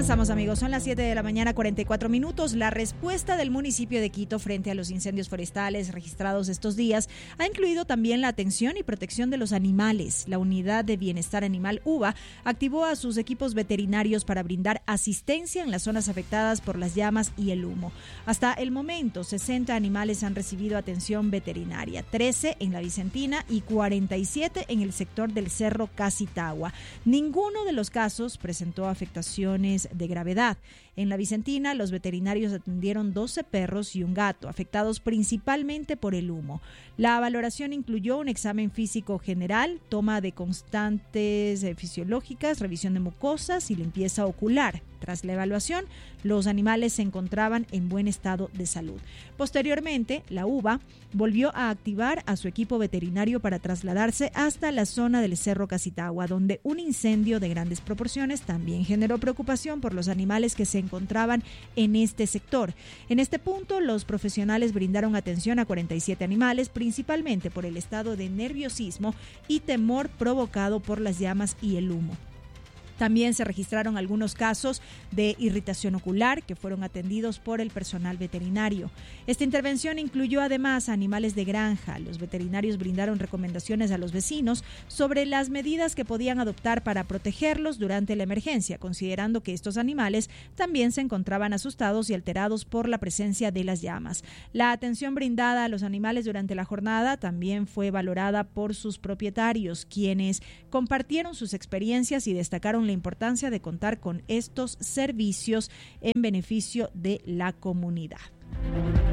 Avanzamos, amigos, son las 7 de la mañana, 44 minutos. La respuesta del municipio de Quito frente a los incendios forestales registrados estos días ha incluido también la atención y protección de los animales. La Unidad de Bienestar Animal UBA activó a sus equipos veterinarios para brindar asistencia en las zonas afectadas por las llamas y el humo. Hasta el momento, 60 animales han recibido atención veterinaria, 13 en la Vicentina y 47 en el sector del Cerro Casitagua. Ninguno de los casos presentó afectaciones de gravedad. En la Vicentina, los veterinarios atendieron 12 perros y un gato, afectados principalmente por el humo. La valoración incluyó un examen físico general, toma de constantes fisiológicas, revisión de mucosas y limpieza ocular. Tras la evaluación, los animales se encontraban en buen estado de salud. Posteriormente, la UBA volvió a activar a su equipo veterinario para trasladarse hasta la zona del Cerro Casitagua, donde un incendio de grandes proporciones también generó preocupación por los animales que se encontraban en este sector. En este punto, los profesionales brindaron atención a 47 animales, principalmente por el estado de nerviosismo y temor provocado por las llamas y el humo. También se registraron algunos casos de irritación ocular que fueron atendidos por el personal veterinario. Esta intervención incluyó además animales de granja. Los veterinarios brindaron recomendaciones a los vecinos sobre las medidas que podían adoptar para protegerlos durante la emergencia, considerando que estos animales también se encontraban asustados y alterados por la presencia de las llamas. La atención brindada a los animales durante la jornada también fue valorada por sus propietarios, quienes compartieron sus experiencias y destacaron la importancia de contar con estos servicios en beneficio de la comunidad.